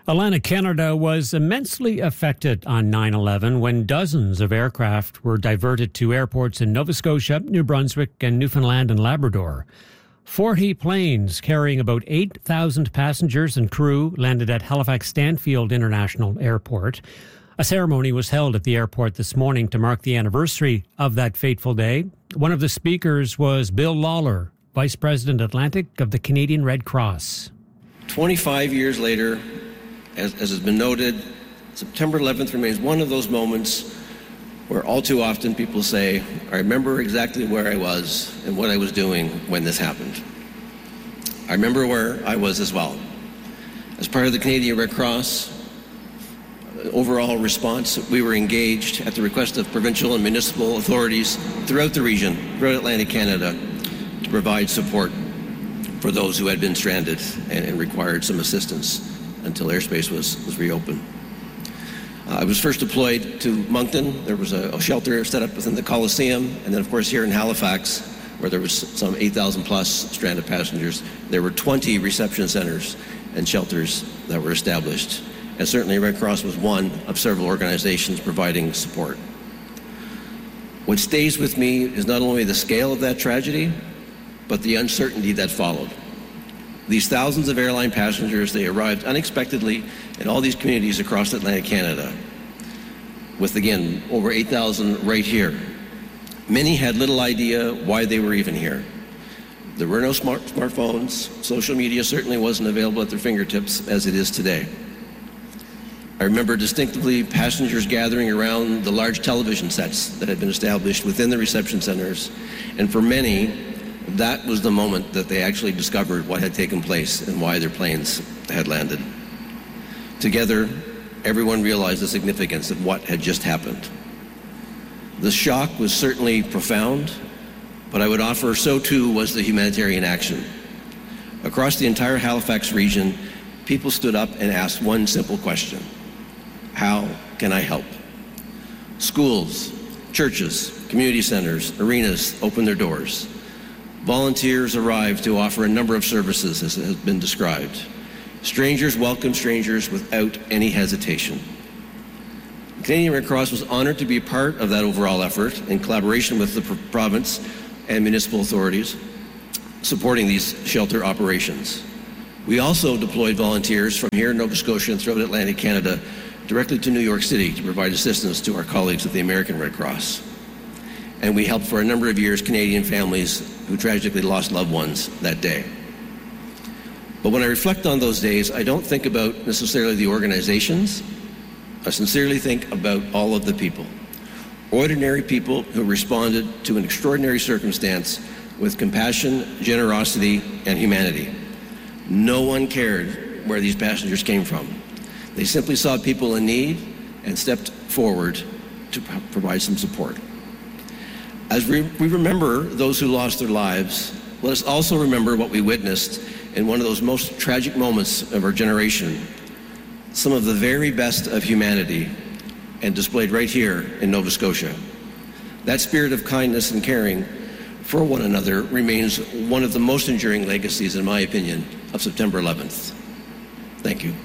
Atlantic Canada was immensely affected on 9/11 when dozens of aircraft were diverted to airports in Nova Scotia, New Brunswick, and Newfoundland and Labrador. 40 planes carrying about 8,000 passengers and crew landed at Halifax Stanfield International Airport. A ceremony was held at the airport this morning to mark the anniversary of that fateful day. One of the speakers was Bill Lawler, Vice President Atlantic of the Canadian Red Cross. 25 years later, as has been noted, September 11th remains one of those moments where all too often people say, I remember exactly where I was and what I was doing when this happened. I remember where I was as well. As part of the Canadian Red Cross overall response, we were engaged at the request of provincial and municipal authorities throughout the region, throughout Atlantic Canada, to provide support for those who had been stranded and required some assistance until airspace was reopened. I was first deployed to Moncton. There was a shelter set up within the Coliseum, and then of course here in Halifax, where there was some 8,000 plus stranded passengers, there were 20 reception centers and shelters that were established. And certainly Red Cross was one of several organizations providing support. What stays with me is not only the scale of that tragedy, but the uncertainty that followed. These thousands of airline passengers, they arrived unexpectedly in all these communities across Atlantic Canada, with again, over 8,000 right here. Many had little idea why they were even here. There were no smartphones. Social media certainly wasn't available at their fingertips as it is today. I remember distinctively passengers gathering around the large television sets that had been established within the reception centers, and for many, that was the moment that they actually discovered what had taken place and why their planes had landed. Together, everyone realized the significance of what had just happened. The shock was certainly profound, but I would offer so too was the humanitarian action. Across the entire Halifax region, people stood up and asked one simple question: how can I help? Schools, churches, community centers, arenas opened their doors. Volunteers arrived to offer a number of services, as has been described. Strangers welcomed strangers without any hesitation. The Canadian Red Cross was honored to be a part of that overall effort in collaboration with the province and municipal authorities supporting these shelter operations. We also deployed volunteers from here in Nova Scotia and throughout Atlantic Canada directly to New York City to provide assistance to our colleagues at the American Red Cross. And we helped for a number of years Canadian families who tragically lost loved ones that day. But when I reflect on those days, I don't think about necessarily the organizations. I sincerely think about all of the people. Ordinary people who responded to an extraordinary circumstance with compassion, generosity, and humanity. No one cared where these passengers came from. They simply saw people in need and stepped forward to provide some support. As we remember those who lost their lives, let us also remember what we witnessed in one of those most tragic moments of our generation, some of the very best of humanity, and displayed right here in Nova Scotia. That spirit of kindness and caring for one another remains one of the most enduring legacies, in my opinion, of September 11th. Thank you.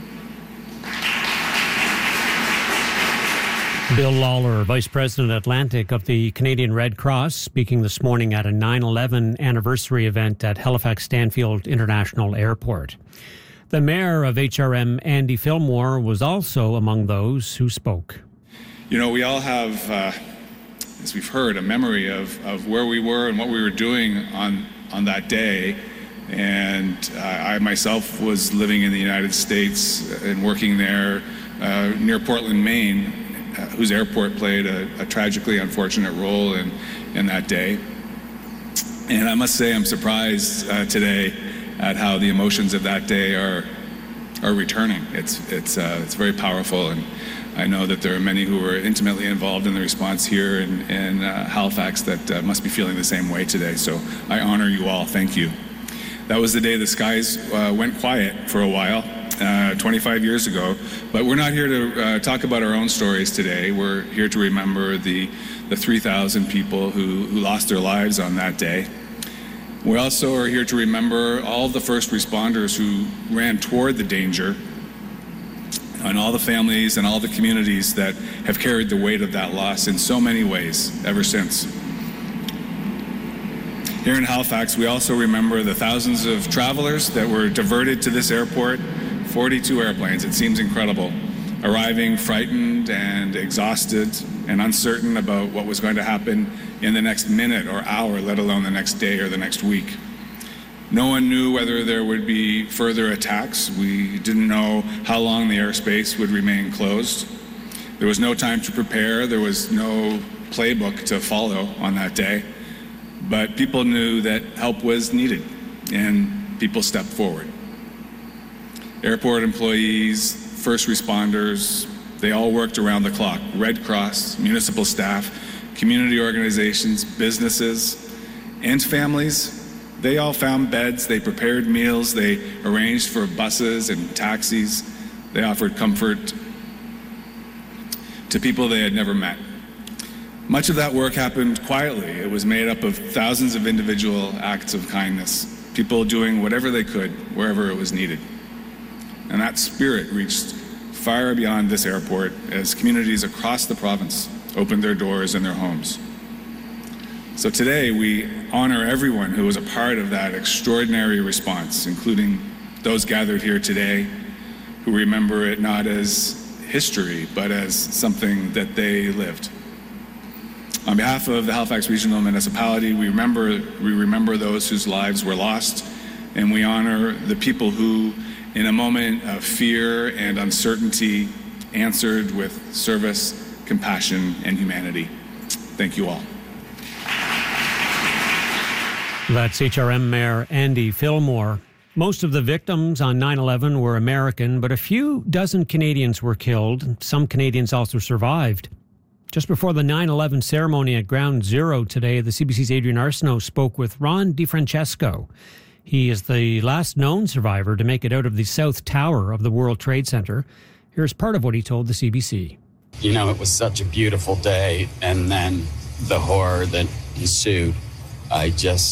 Bill Lawler, Vice President Atlantic of the Canadian Red Cross, speaking this morning at a 9/11 anniversary event at Halifax Stanfield International Airport. The Mayor of HRM, Andy Fillmore, was also among those who spoke. You know, we all have, as we've heard, a memory of where we were and what we were doing on that day. And I myself was living in the United States and working there near Portland, Maine, whose airport played a tragically unfortunate role in that day. And I must say I'm surprised today at how the emotions of that day are returning. It's very powerful, and I know that there are many who were intimately involved in the response here in Halifax that must be feeling the same way today. So I honor you all. Thank you. That was the day the skies went quiet for a while. 25 years ago, but we're not here to talk about our own stories today. We're here to remember the 3,000 people who lost their lives on that day. We also are here to remember all the first responders who ran toward the danger on all the families and all the communities that have carried the weight of that loss in so many ways ever since. Here in Halifax, we also remember the thousands of travelers that were diverted to this airport, 42 airplanes, it seems incredible, arriving frightened and exhausted and uncertain about what was going to happen in the next minute or hour, let alone the next day or the next week. No one knew whether there would be further attacks. We didn't know how long the airspace would remain closed. There was no time to prepare. There was no playbook to follow on that day. But people knew that help was needed, and people stepped forward. Airport employees, first responders, they all worked around the clock. Red Cross, municipal staff, community organizations, businesses, and families. They all found beds, they prepared meals, they arranged for buses and taxis. They offered comfort to people they had never met. Much of that work happened quietly. It was made up of thousands of individual acts of kindness, people doing whatever they could, wherever it was needed. And that spirit reached far beyond this airport as communities across the province opened their doors and their homes. So today we honor everyone who was a part of that extraordinary response, including those gathered here today who remember it not as history, but as something that they lived. On behalf of the Halifax Regional Municipality, we remember those whose lives were lost, and we honor the people who, in a moment of fear and uncertainty, answered with service, compassion, and humanity. Thank you all. That's HRM Mayor Andy Fillmore. Most of the victims on 9/11 were American, but a few dozen Canadians were killed. Some Canadians also survived. Just before the 9/11 ceremony at Ground Zero today, the CBC's Adrian Arsenault spoke with Ron DiFrancesco. He is the last known survivor to make it out of the South Tower of the World Trade Center. Here's part of what he told the CBC. You know, it was such a beautiful day, and then the horror that ensued. I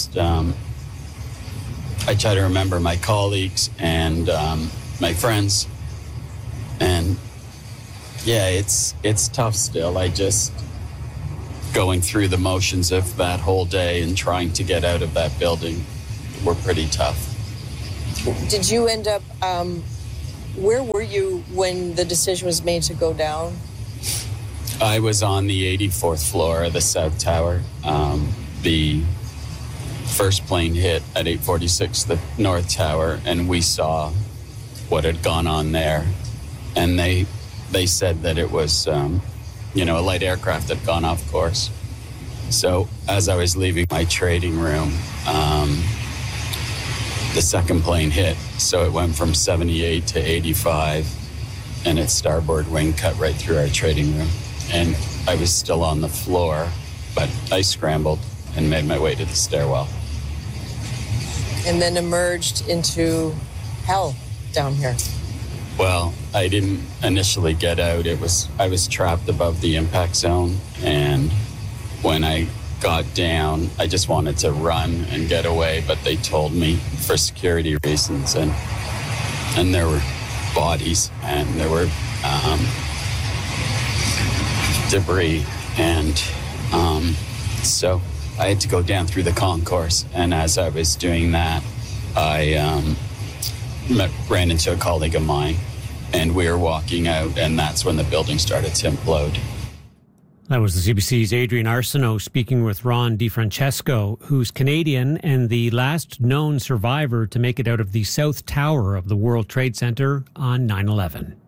try to remember my colleagues and my friends, and yeah, it's tough still. I just going through the motions of that whole day and trying to get out of that building were pretty tough. Did you end up, where were you when the decision was made to go down? I was on the 84th floor of the South Tower. The first plane hit at 846, the North Tower, and we saw what had gone on there. And they said that it was, a light aircraft had gone off course. So as I was leaving my trading room, the second plane hit. So it went from 78 to 85, and its starboard wing cut right through our trading room. And I was still on the floor, but I scrambled and made my way to the stairwell. And then emerged into hell down here. Well, I didn't initially get out. I was trapped above the impact zone, and when I got down, I just wanted to run and get away, but they told me for security reasons, and there were bodies, and there were debris, and so I had to go down through the concourse, and as I was doing that, I ran into a colleague of mine, and we were walking out, and that's when the building started to implode. That was the CBC's Adrian Arsenault speaking with Ron DiFrancesco, who's Canadian and the last known survivor to make it out of the South Tower of the World Trade Center on 9/11.